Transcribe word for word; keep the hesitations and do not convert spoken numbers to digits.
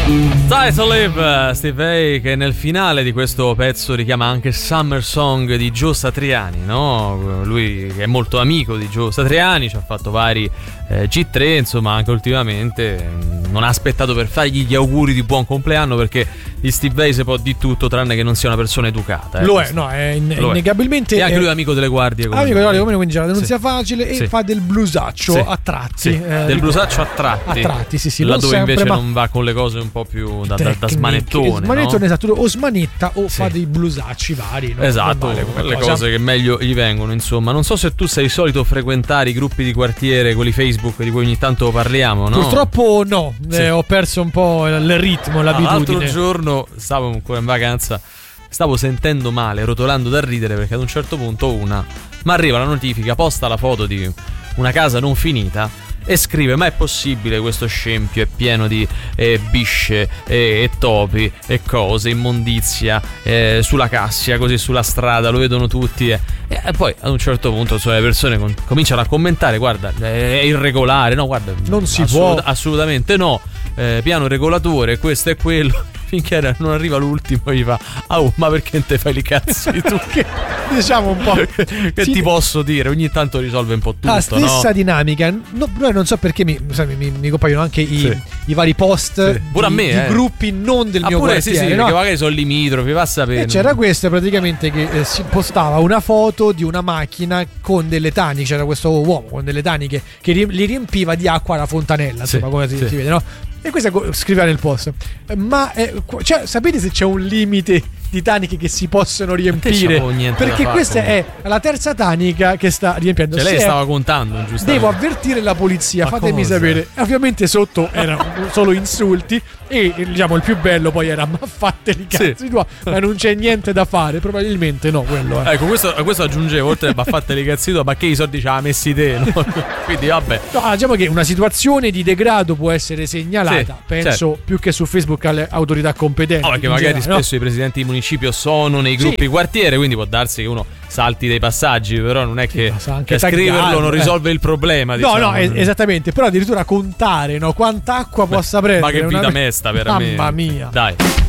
Time to Live, Steve Vai, che nel finale di questo pezzo richiama anche Summer Song di Gio Satriani, no? Lui che è molto amico di Gio Satriani, ci ha fatto vari eh, G tre, insomma, anche ultimamente non ha aspettato per fargli gli auguri di buon compleanno, perché di Steve Vai si può di tutto tranne che non sia una persona educata. Eh, Lo è, no, è in- Lo è. innegabilmente. E anche è... lui è amico delle guardie. Amico delle guardie, come quindi c'è la denunzia sì. facile e sì. fa del blusaccio sì. a tratti. Sì. Eh, del blusaccio a tratti. A tratti, sì, sì. Laddove sempre, invece ma... non va con le cose un po' più da, da, da Tecniche. smanettone. Smanettone, no? esatto, o smanetta o Sì. fa dei blusacci vari. No? Esatto, Normale, quelle cosa. cose che meglio gli vengono, insomma. Non so se tu sei solito frequentare i gruppi di quartiere, quelli Facebook di cui ogni tanto parliamo, no? Purtroppo no, Sì. eh, ho perso un po' il ritmo, l'abitudine. L'altro giorno stavo ancora in vacanza, stavo sentendo male, rotolando da ridere, perché ad un certo punto una mi arriva la notifica, posta la foto di una casa non finita e scrive: ma è possibile, questo scempio è pieno di eh, bisce eh, e topi e cose, immondizia eh, sulla Cassia, così sulla strada, lo vedono tutti eh. E poi ad un certo punto insomma, le persone con- cominciano a commentare: guarda, è irregolare, no, guarda, Non si assolut- può. assolutamente no, eh, piano regolatore, questo e quello. Finché non arriva l'ultimo gli fa: oh, ma perché non te fai i cazzi tu? Che, diciamo un po'. Che Sì. ti posso dire? Ogni tanto risolve un po' tutto, La stessa no? dinamica. No, noi non so perché mi, sai, mi, mi compaiono anche i, Sì. i vari post Sì. Pure a di, me, di eh. gruppi non del Ah, mio pure quartiere, sì, sì, no? perché magari sono limitrofi, va a sapere. E c'era questo praticamente che eh, si postava una foto di una macchina con delle taniche. C'era questo uomo con delle taniche che ri- li riempiva di acqua la fontanella, Sì, insomma, come si, sì. si vede, no? E questa co- scriveva nel post: eh, ma eh, qu- cioè, sapete se c'è un limite di taniche che si possono riempire? c'avevo niente Perché da fare, questa è comunque. la terza tanica che sta riempiendo. Cioè, lei Se è- stava contando, giustamente. Devo avvertire la polizia, Ma fatemi cosa? sapere. E ovviamente sotto erano solo insulti. E diciamo il più bello poi era: ma fateli i cazzi Sì. tua, ma non c'è niente da fare. Probabilmente no, quello è. Ecco, questo, a questo aggiungevo, oltre a baffatte i cazzi tua, ma che i soldi ce l'ha messi te, no? Quindi vabbè. No, diciamo che una situazione di degrado può essere segnalata, Sì, penso, certo. più che su Facebook alle autorità competenti. No, perché in magari generale, no? spesso i presidenti di municipio sono nei Sì. gruppi quartiere, quindi può darsi che uno salti dei passaggi, però non è che, ma sa anche che scriverlo taggare, non eh. risolve il problema. No, diciamo. no, es- esattamente. Però addirittura contare, no? Quanta acqua possa prendere. Ma che vita una... mesta, veramente. Mamma mia. Dai.